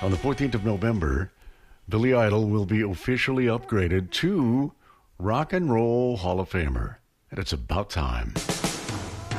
On the 14th of November, Billy Idol will be officially upgraded to Rock and Roll Hall of Famer. And it's about time.